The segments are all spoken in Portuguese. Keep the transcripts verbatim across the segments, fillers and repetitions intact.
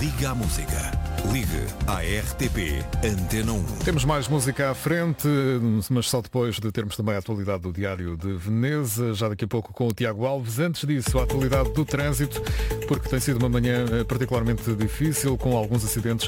Liga à música. Ligue à R T P Antena um. Temos mais música à frente, mas só depois de termos também a atualidade do Diário de Veneza, já daqui a pouco com o Tiago Alves. Antes disso, a atualidade do trânsito, porque tem sido uma manhã particularmente difícil, com alguns acidentes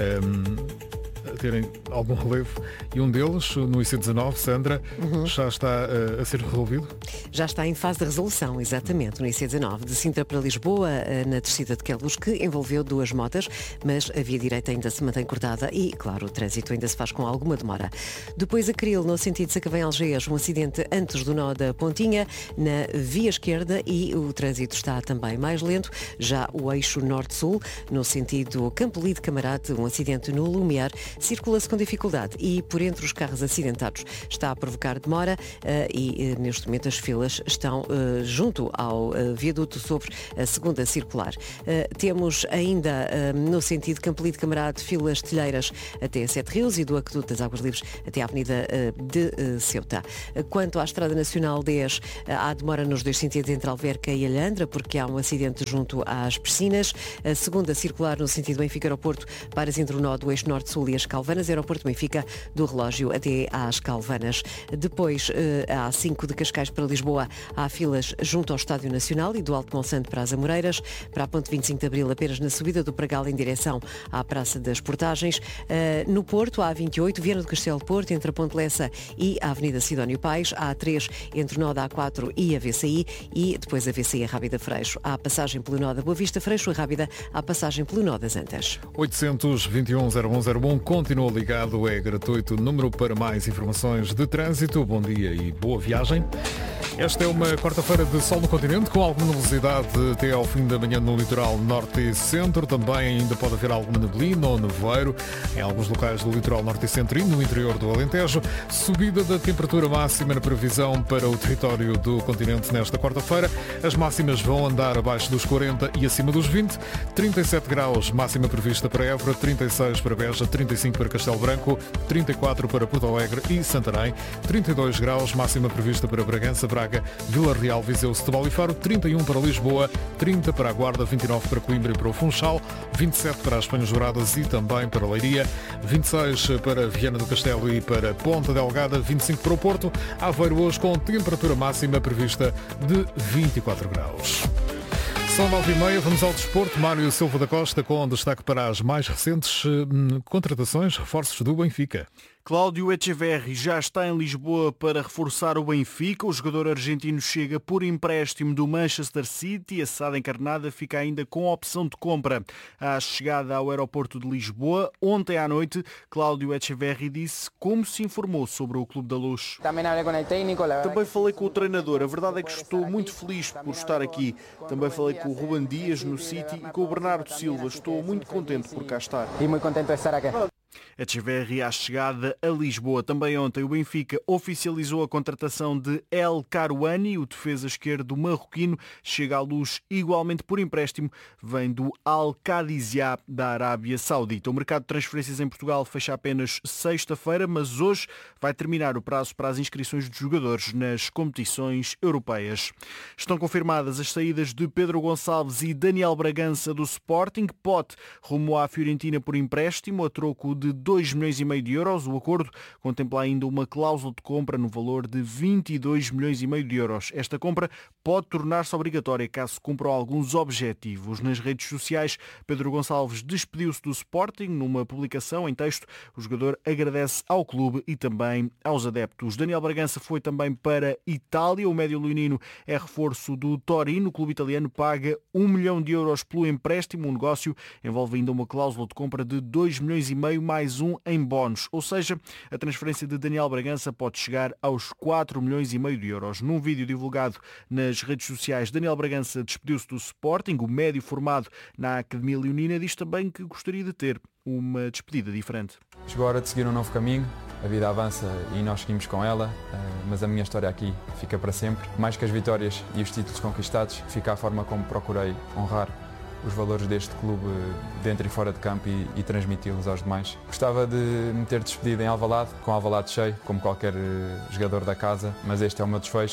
um, a terem algum relevo, e um deles, no I C dezanove, Sandra, uhum. já está uh, a ser resolvido? Já está em fase de resolução, exatamente, no I C dezanove, de Sintra para Lisboa, uh, na descida de Queluz, que envolveu duas motas, mas a via direita ainda se mantém cortada e, claro, o trânsito ainda se faz com alguma demora. Depois a Cril, no sentido de Sacavém-Algés, um acidente antes do nó da Pontinha, na via esquerda, e o trânsito está também mais lento. Já o eixo norte-sul, no sentido Campolide Camarate, um acidente no Lumiar, circula-se com dificuldade e por entre os carros acidentados está a provocar demora uh, e uh, neste momento as filas estão uh, junto ao uh, viaduto sobre a segunda circular. Uh, temos ainda uh, no sentido Campolide Camarate filas telheiras até Sete Rios e do Aqueduto das Águas Livres até à Avenida uh, de uh, Ceuta. Uh, quanto à Estrada Nacional dez, uh, há demora nos dois sentidos entre Alverca e Alhandra porque há um acidente junto às piscinas. A segunda circular no sentido Benfica-Aeroporto para entre o nó do eixo norte-sul e as Calvanas, Aeroporto Benfica do Relógio até às Calvanas. Depois, a A cinco de Cascais para Lisboa, há filas junto ao Estádio Nacional e do Alto Monsanto para as Amoreiras. Para a ponte vinte e cinco de Abril, apenas na subida do Pragal em direção à Praça das Portagens. No Porto, a A vinte e oito, Viana do Castelo Porto, entre a Ponte Lessa e a Avenida Sidónio Pais. A A três, entre o nó da A quatro e a V C I. E depois a V C I a Rábida Freixo. Há a passagem pelo nó da Boa Vista Freixo, a Rábida, há a passagem pelo nó das Antas. oitocentos, vinte e um, zero um zero um, continua ligado, é gratuito. Número para mais informações de trânsito. Bom dia e boa viagem. Esta é uma quarta-feira de sol no continente, com alguma nebulosidade até ao fim da manhã no litoral norte e centro. Também ainda pode haver alguma neblina ou nevoeiro em alguns locais do litoral norte e centro e no interior do Alentejo. Subida da temperatura máxima na previsão para o território do continente nesta quarta-feira. As máximas vão andar abaixo dos quarenta e acima dos vinte. trinta e sete graus, máxima prevista para Évora, trinta e seis para Beja, trinta e cinco para Castelo Branco, trinta e quatro para Porto Alegre e Santarém, trinta e dois graus, máxima prevista para Bragança, Braga, Vila Real, Viseu, Setúbal e Faro, trinta e um para Lisboa, trinta para a Guarda, vinte e nove para Coimbra e para o Funchal, vinte e sete para as Penhas Douradas e também para Leiria, vinte e seis para Viana do Castelo e para Ponta Delgada, vinte e cinco para o Porto. Aveiro hoje com temperatura máxima prevista de vinte e quatro graus. São nove e meia, vamos ao desporto. Mário Silva da Costa com destaque para as mais recentes hum, contratações, reforços do Benfica. Cláudio Echeverri já está em Lisboa para reforçar o Benfica. O jogador argentino chega por empréstimo do Manchester City. A S A D encarnada fica ainda com opção de compra. À chegada ao aeroporto de Lisboa, ontem à noite, Cláudio Echeverri disse como se informou sobre o Clube da Luz. Também falei com o treinador. A verdade é que estou muito feliz por estar aqui. Também falei com o Ruben Dias no City e com o Bernardo Silva. Estou muito contente por cá estar. E muito contente de estar aqui. Echeverri à chegada a Lisboa. Também ontem o Benfica oficializou a contratação de El Karouani, o defesa esquerdo marroquino, chega à Luz igualmente por empréstimo, vem do Al-Qadisiyah da Arábia Saudita. O mercado de transferências em Portugal fecha apenas sexta-feira, mas hoje vai terminar o prazo para as inscrições de jogadores nas competições europeias. Estão confirmadas as saídas de Pedro Gonçalves e Daniel Bragança do Sporting. Pote rumo à Fiorentina por empréstimo, a troco de dois milhões e meio de euros. O acordo contempla ainda uma cláusula de compra no valor de vinte e dois milhões e meio de euros. Esta compra pode tornar-se obrigatória caso cumpram alguns objetivos. Nas redes sociais, Pedro Gonçalves despediu-se do Sporting. Numa publicação em texto, o jogador agradece ao clube e também aos adeptos. Daniel Bragança foi também para Itália. O médio leonino é reforço do Torino. O clube italiano paga um milhão de euros pelo empréstimo. O negócio envolve ainda uma cláusula de compra de dois milhões e meio mais um em bónus. Ou seja, a transferência de Daniel Bragança pode chegar aos quatro milhões e meio de euros. Num vídeo divulgado nas redes sociais, Daniel Bragança despediu-se do Sporting. O médio formado na Academia Leonina diz também que gostaria de ter uma despedida diferente. Chegou a hora de seguir um novo caminho. A vida avança e nós seguimos com ela, mas a minha história aqui fica para sempre. Mais que as vitórias e os títulos conquistados, fica a forma como procurei honrar os valores deste clube dentro e fora de campo e, e transmiti-los aos demais. Gostava de me ter despedido em Alvalade, com Alvalade cheio, como qualquer jogador da casa, mas este é o meu desfecho.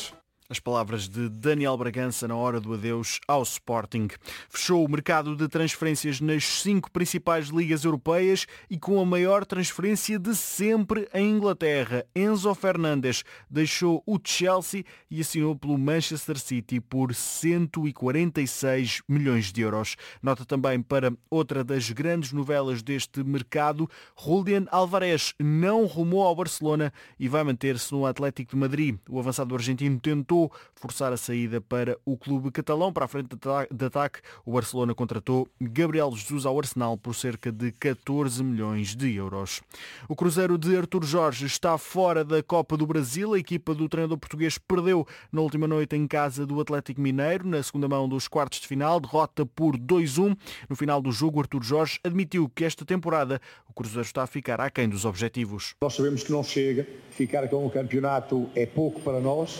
As palavras de Daniel Bragança na hora do adeus ao Sporting. Fechou o mercado de transferências nas cinco principais ligas europeias e com a maior transferência de sempre em Inglaterra. Enzo Fernandes deixou o Chelsea e assinou pelo Manchester City por cento e quarenta e seis milhões de euros. Nota também para outra das grandes novelas deste mercado, Julián Álvarez não rumou ao Barcelona e vai manter-se no Atlético de Madrid. O avançado argentino tentou forçar a saída para o clube catalão. Para a frente de ataque, o Barcelona contratou Gabriel Jesus ao Arsenal por cerca de catorze milhões de euros. O Cruzeiro de Artur Jorge está fora da Copa do Brasil. A equipa do treinador português perdeu na última noite em casa do Atlético Mineiro, na segunda mão dos quartos de final, derrota por dois a um. No final do jogo, Artur Jorge admitiu que esta temporada o Cruzeiro está a ficar aquém dos objetivos. Nós sabemos que não chega, ficar com o campeonato é pouco para nós,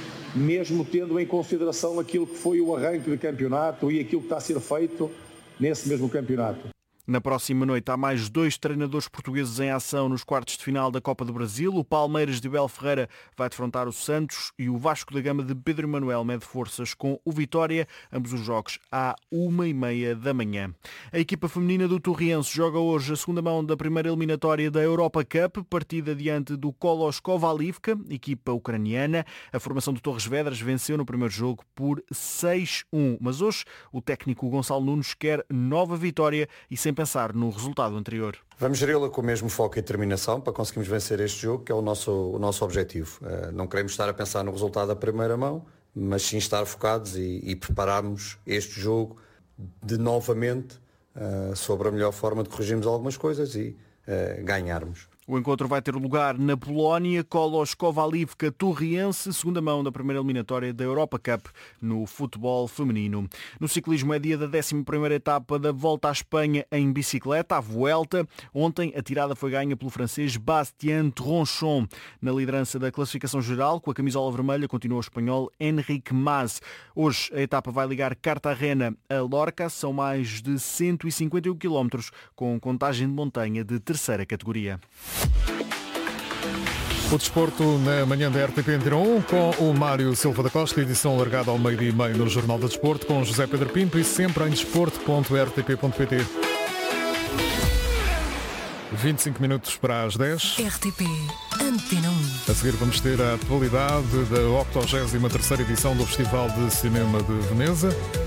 mesmo tendo em consideração aquilo que foi o arranque do campeonato e aquilo que está a ser feito nesse mesmo campeonato. Na próxima noite há mais dois treinadores portugueses em ação nos quartos de final da Copa do Brasil. O Palmeiras de Abel Ferreira vai defrontar o Santos e o Vasco da Gama de Pedro Emanuel mede forças com o Vitória, ambos os jogos à uma e meia da manhã. A equipa feminina do Torriense joga hoje a segunda mão da primeira eliminatória da Europa Cup, partida diante do Kolos Kovalivka, equipa ucraniana. A formação do Torres Vedras venceu no primeiro jogo por seis a um, mas hoje o técnico Gonçalo Nunes quer nova vitória e sem pensar no resultado anterior. Vamos geri-la com o mesmo foco e determinação para conseguirmos vencer este jogo, que é o nosso, o nosso objetivo. Uh, não queremos estar a pensar no resultado da primeira mão, mas sim estar focados e, e prepararmos este jogo de novamente uh, sobre a melhor forma de corrigirmos algumas coisas e uh, ganharmos. O encontro vai ter lugar na Polónia, Kolos Kovalivka Torriense, segunda mão da primeira eliminatória da Europa Cup no futebol feminino. No ciclismo é dia da décima primeira etapa da Volta à Espanha em bicicleta, a Vuelta. Ontem a tirada foi ganha pelo francês Bastien Tronchon. Na liderança da classificação geral, com a camisola vermelha, continua o espanhol Enrique Mas. Hoje a etapa vai ligar Cartagena a Lorca, são mais de cento e cinquenta e um quilómetros, com contagem de montanha de terceira categoria. O desporto na manhã da R T P Antena um com o Mário Silva da Costa, edição largada ao meio-dia e meio no Jornal do Desporto com José Pedro Pinto e sempre em desporto ponto r t p ponto p t. vinte e cinco minutos para as dez. R T P Antena um. A seguir vamos ter a atualidade da octogésima terceira edição do Festival de Cinema de Veneza.